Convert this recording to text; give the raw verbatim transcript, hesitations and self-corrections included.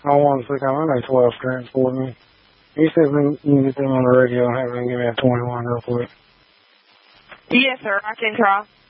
I want to say, I'm like twelve transport me. You said you can get them on the radio and have them give me a twenty-one real quick. Yes, sir. I can try.